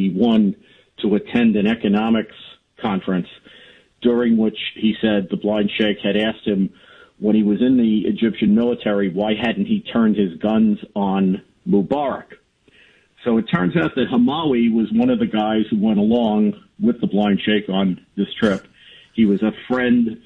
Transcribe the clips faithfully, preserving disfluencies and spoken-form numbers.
ninety-one to attend an economics conference, during which he said the blind sheikh had asked him when he was in the Egyptian military, why hadn't he turned his guns on Mubarak? So it turns out that Hamawi was one of the guys who went along with the blind sheikh on this trip. He was a friend,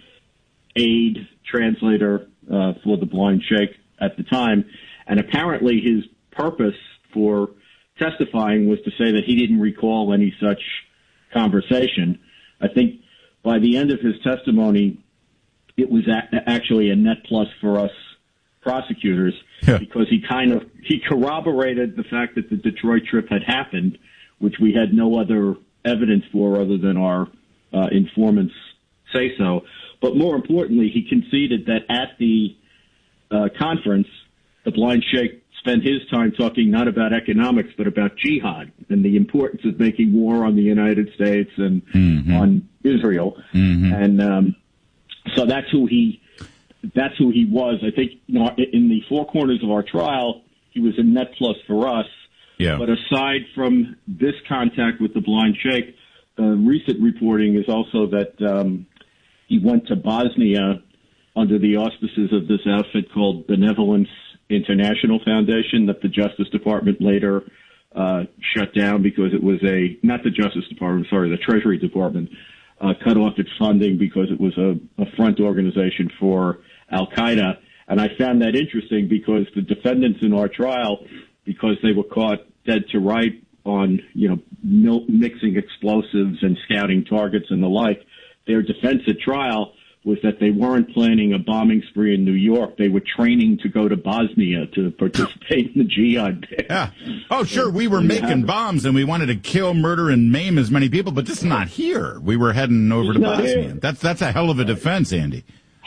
aide, translator uh, for the blind sheikh at the time. And apparently his purpose for testifying was to say that he didn't recall any such conversation. I think by the end of his testimony, it was a- actually a net plus for us prosecutors, yeah. because he kind of, he corroborated the fact that the Detroit trip had happened, which we had no other evidence for other than our uh, informants say so. But more importantly, he conceded that at the uh, conference, the blind sheikh spent his time talking not about economics, but about jihad and the importance of making war on the United States and mm-hmm. on Israel. Mm-hmm. And um, so that's who he that's who he was. I think you know, in the four corners of our trial, he was a net plus for us. Yeah. But aside from this contact with the blind sheikh, uh, recent reporting is also that um, he went to Bosnia under the auspices of this outfit called Benevolence International Foundation that the Justice Department later uh, shut down because it was a, not the Justice Department, sorry, the Treasury Department uh, cut off its funding because it was a, a front organization for Al-Qaeda. And I found that interesting because the defendants in our trial, because they were caught dead to right on, you know, mil- mixing explosives and scouting targets and the like, their defense at trial was that they weren't planning a bombing spree in New York. They were training to go to Bosnia to participate in the jihad there. Yeah. Oh, sure, we were making bombs and we wanted to kill, murder, and maim as many people, but this is not here. We were heading over to Bosnia. Here. That's that's a hell of a defense, Andy.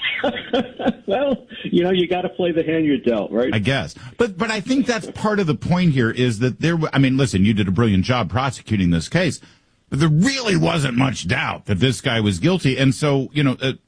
Well, you know, you got to play the hand you're dealt, right? I guess. But but I think that's part of the point here is that there, I mean, listen, you did a brilliant job prosecuting this case, but there really wasn't much doubt that this guy was guilty. And so, you know, uh,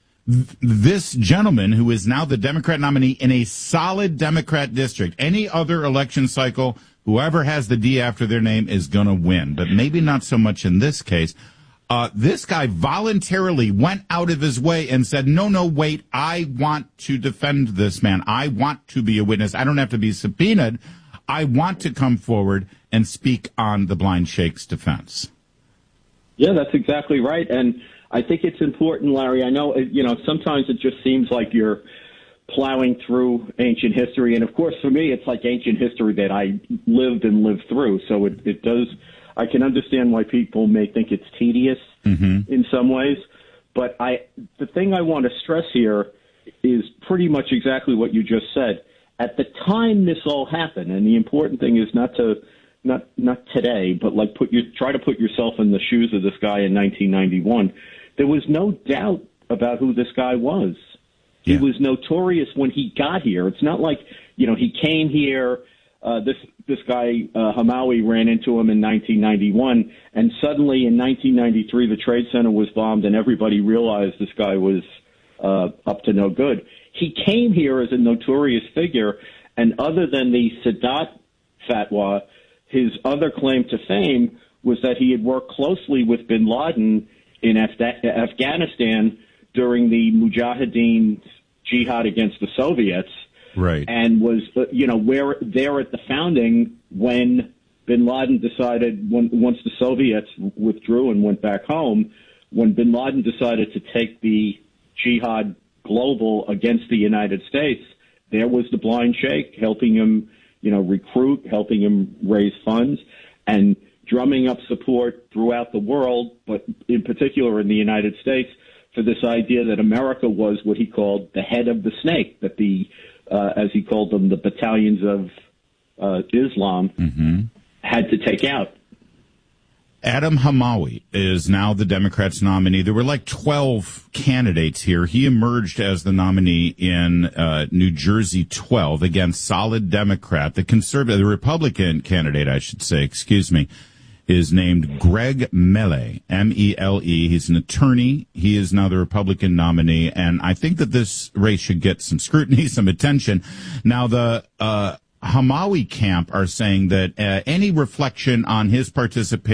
this gentleman who is now the Democrat nominee in a solid Democrat district, any other election cycle, whoever has the D after their name is going to win, but maybe not so much in this case. Uh, this guy voluntarily went out of his way and said, no, no, wait, I want to defend this man. I want to be a witness. I don't have to be subpoenaed. I want to come forward and speak on the blind sheikh's defense. Yeah, that's exactly right. And I think it's important, Larry. I know, you know, sometimes it just seems like you're plowing through ancient history. And, of course, for me, it's like ancient history that I lived and lived through. So it, it does – I can understand why people may think it's tedious mm-hmm. in some ways. But I the thing I want to stress here is pretty much exactly what you just said. At the time this all happened, and the important thing is not to – not not today, but like put your try to put yourself in the shoes of this guy in nineteen ninety-one. There was no doubt about who this guy was. Yeah. He was notorious when he got here. It's not like, you know, he came here, uh, this this guy, uh, Hamawi, ran into him in nineteen ninety-one, and suddenly in nineteen ninety-three the Trade Center was bombed and everybody realized this guy was uh, up to no good. He came here as a notorious figure, and other than the Sadat fatwa, his other claim to fame was that he had worked closely with bin Laden in Af- Afghanistan during the Mujahideen jihad against the Soviets, right? And was, you know, where there at the founding when bin Laden decided, when, once the Soviets withdrew and went back home, when bin Laden decided to take the jihad global against the United States, there was the blind sheikh helping him, you know, recruit, helping him raise funds, and drumming up support throughout the world, but in particular in the United States, for this idea that America was what he called the head of the snake, that the, uh, as he called them, the battalions of uh, Islam mm-hmm. had to take out. Adam Hamawi is now the Democrats' nominee. There were like twelve candidates here. He emerged as the nominee in uh, New Jersey twelve. Again, solid Democrat. The conservative, the Republican candidate, I should say, excuse me, is named Greg Mele, M E L E. He's an attorney. He is now the Republican nominee, and I think that this race should get some scrutiny, some attention. Now, the uh Hamawi camp are saying that uh, any reflection on his participation